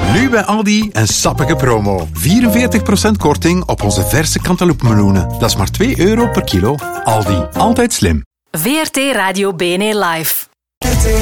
Nu bij Aldi een sappige promo. 44% korting op onze verse cantaloupemeloenen. Dat is maar €2 per kilo. Aldi, altijd slim. VRT Radio BNE Live.